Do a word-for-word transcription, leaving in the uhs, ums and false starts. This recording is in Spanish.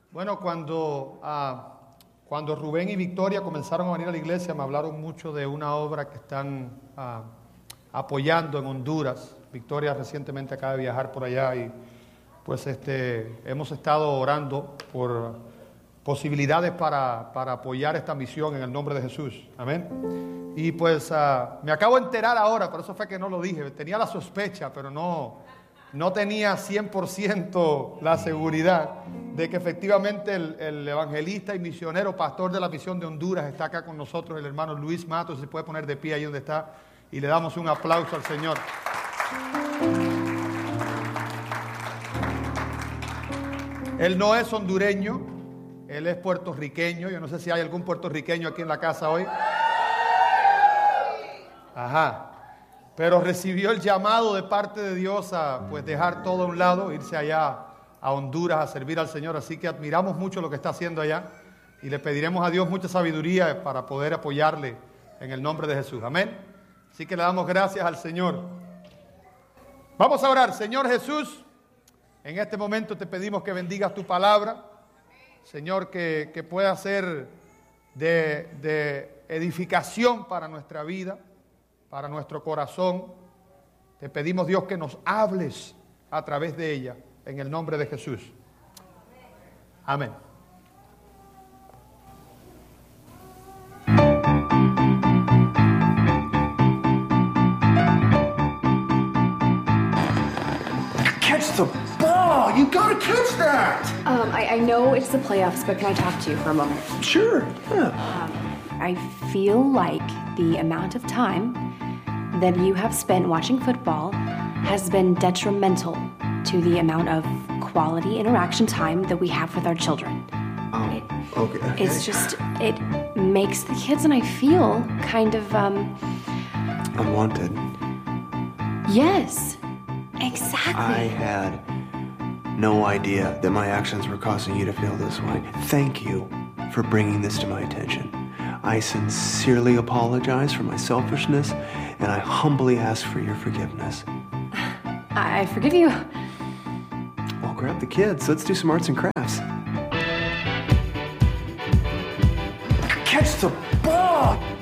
Bueno, cuando, uh, cuando Rubén y Victoria comenzaron a venir a la iglesia, me hablaron mucho de una obra que están uh, apoyando en Honduras. Victoria recientemente acaba de viajar por allá y pues este, hemos estado orando por posibilidades para, para apoyar esta misión en el nombre de Jesús. Amén. Y pues uh, me acabo de enterar ahora, por eso fue que no lo dije. Tenía la sospecha, pero no, no tenía cien por ciento la seguridad de que efectivamente el, el evangelista y misionero, pastor de la misión de Honduras, está acá con nosotros, el hermano Luis Matos. Se puede poner de pie ahí donde está y le damos un aplauso al Señor. Él no es hondureño, él es puertorriqueño. Yo no sé si hay algún puertorriqueño aquí en la casa hoy. Ajá. Pero recibió el llamado de parte de Dios a pues dejar todo a un lado, irse allá a Honduras a servir al Señor. Así que admiramos mucho lo que está haciendo allá y le pediremos a Dios mucha sabiduría para poder apoyarle en el nombre de Jesús. Amén. Así que le damos gracias al Señor. Vamos a orar. Señor Jesús, en este momento te pedimos que bendigas tu palabra. Señor, que, que pueda ser de, de edificación para nuestra vida, para nuestro corazón. Te pedimos, Dios, que nos hables a través de ella, en el nombre de Jesús. Amén. Catch the ball! You gotta catch that! Um, I, I know it's the playoffs, but can I talk to you for a moment? Sure, yeah. Um, I feel like the amount of time that you have spent watching football has been detrimental to the amount of quality interaction time that we have with our children. Oh, it, okay, okay. It's just, it makes the kids and I feel kind of, um... Unwanted. Yes, exactly. I had no idea that my actions were causing you to feel this way. Thank you for bringing this to my attention. I sincerely apologize for my selfishness, and I humbly ask for your forgiveness. I forgive you. Well, grab the kids. Let's do some arts and crafts. Catch the ball!